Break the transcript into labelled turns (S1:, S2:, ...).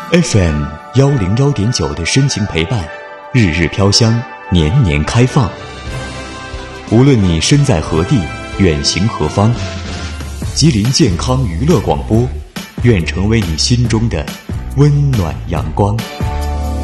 S1: FM 101.9的深情陪伴，日日飘香，年年开放。无论你身在何地，远行何方，吉林健康娱乐广播，愿成为你心中的温暖阳光。